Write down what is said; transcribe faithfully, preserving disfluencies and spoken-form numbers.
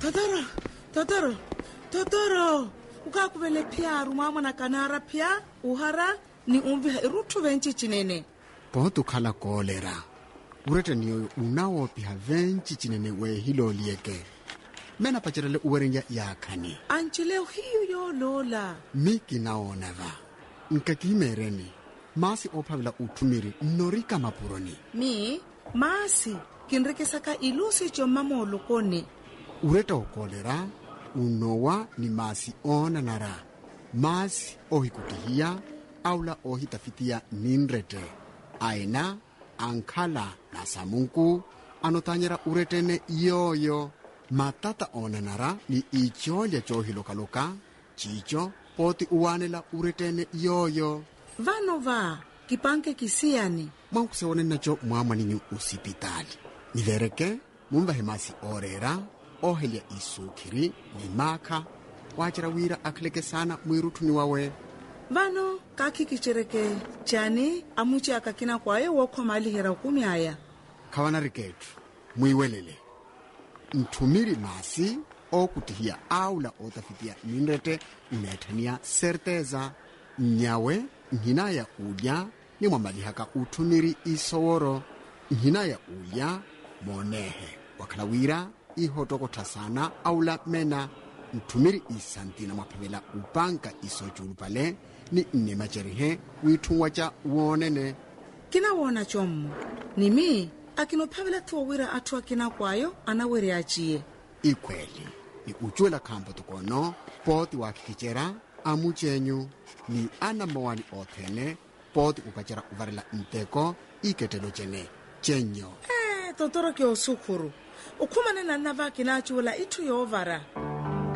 Totoro, Totoro, Totoro. Ukakubele pia rumama na kanara pia uhara ni umviha irutu venchi chinene. Potu kala kolera. Urete niyo unawo piha venchi chinene we hilo lieke. Mena pachirele uwerinja ya kani. Anchileo hiyo yo lola. Miki naonava. Nkakimereni. Masi opavila utumiri norika mapuroni. Mi, masi. Kinrike saka ilusi chomamo lokoni. Ureta ukolera. Unowa ni masi ona nara. Masi ohi kutihia. Aula ohi tafitia ninrete. Aina, ankala na samunku. Anotanyera uretene yoyo. Matata ona nara ni icholia chohi lokaloka. Chicho, poti uwanela uretene yoyo. Vano va, kipanke kisiani. Mwankuseone nacho mwama ninyu usipitali. Nivereke, mumba hemasi orera. Ohelia isukiri ni maka wachira wira akleke sana mwirutu ni wawe. Vano kaki kichereke chani amuchi akakina kwae wako mali hera kumi haya. Kawana riketu mwiwelele. Ntumiri masi o kutihia aula otafitia ninrete unetania certeza. Nyawe nhina ya ulia ni mwambali haka utumiri isoworo. Nhina ya ulia monehe wakala wira ihotokota sana aula mena. Ntumiri isantina mwapavela upanka isojulu pale ni nemacherihe witungwacha uonene. Kina wona chomu. Nimi akinopavela tuwawira atu akina kwayo anawere achie. Ikweli ni uchuela kampo tukono poti wakikichera amuchenyu ni ana mawani othene poti ukachera uvarela nteko iketelo chene chenyo. Eh, Totoro ke osukuru. Ukumane na navaki na achuela itu yovara.